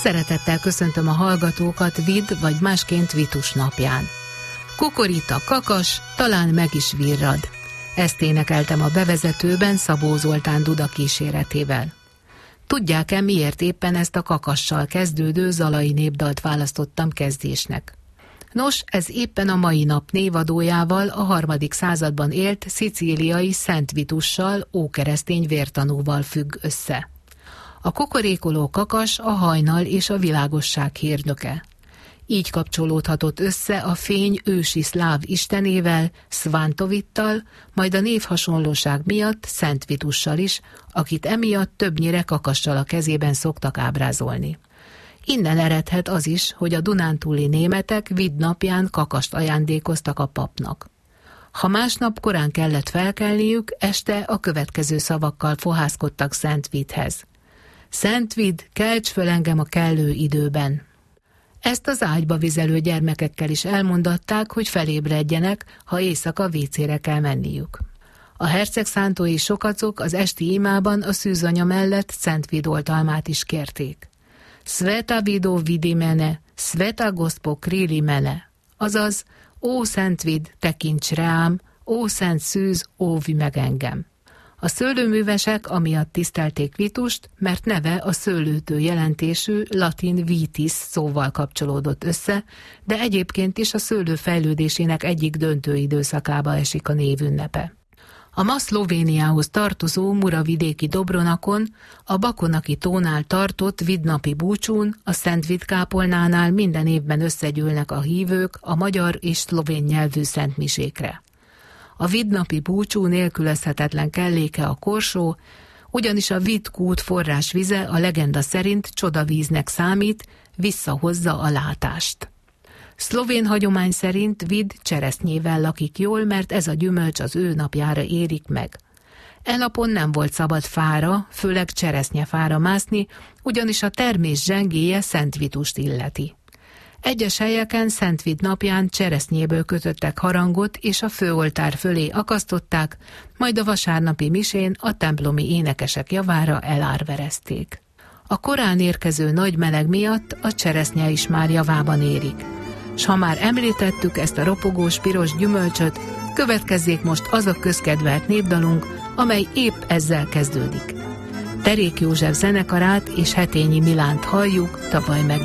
Szeretettel köszöntöm a hallgatókat Vid vagy másként Vitus napján. Kukorita kakas, talán meg is virrad. Ezt énekeltem a bevezetőben Szabó Zoltán Duda kíséretével. Tudják-e, miért éppen ezt a kakassal kezdődő zalai népdalt választottam kezdésnek? Nos, ez éppen a mai nap névadójával, a 3. században élt szicíliai Szent Vitussal, ókeresztény vértanúval függ össze. A kokorékoló kakas a hajnal és a világosság hírnöke. Így kapcsolódhatott össze a fény ősi szláv istenével, Szvántovittal, majd a névhasonlóság miatt Szent Vitussal is, akit emiatt többnyire kakassal a kezében szoktak ábrázolni. Innen eredhet az is, hogy a dunántúli németek Vid napján kakast ajándékoztak a papnak. Ha másnap korán kellett felkelniük, este a következő szavakkal fohászkodtak Szent Vidhez. Szent Vid, kelts föl engem a kellő időben. Ezt az ágyba vizelő gyermekekkel is elmondatták, hogy felébredjenek, ha éjszaka vécére kell menniük. A hercegszántói sokacok az esti imában a szűzanya mellett Szent Vid oltalmát is kérték. Sveta Vido vidi mene, Sveta Gospo krili mene, azaz, ó Szent Vid, tekints rám, ó Szent Szűz, óvj meg engem. A szőlőművesek amiatt tisztelték Vitust, mert neve a szőlőtő jelentésű latin vitis szóval kapcsolódott össze, de egyébként is a szőlő fejlődésének egyik döntő időszakába esik a névünnepe. A ma Szlovéniához tartozó muravidéki Dobronakon, a Bakonaki tónál tartott vidnapi búcsún, a Szent Vid kápolnánál minden évben összegyűlnek a hívők a magyar és szlovén nyelvű szentmisékre. A vidnapi búcsú nélkülözhetetlen kelléke a korsó, ugyanis a Vidkút forrásvize a legenda szerint csodavíznek számít, visszahozza a látást. Szlovén hagyomány szerint Vid cseresznyével lakik jól, mert ez a gyümölcs az ő napjára érik meg. E napon nem volt szabad fára, főleg cseresznyefára mászni, ugyanis a termés zsengéje Szent Vitust illeti. Egyes helyeken Szent Vid napján cseresznyéből kötöttek harangot és a főoltár fölé akasztották, majd a vasárnapi misén a templomi énekesek javára elárverezték. A korán érkező nagy meleg miatt a cseresznye is már javában érik. S ha már említettük ezt a ropogós piros gyümölcsöt, következzék most az a közkedvelt népdalunk, amely épp ezzel kezdődik. Terék József zenekarát és Hetényi Milánt halljuk, tavaly meg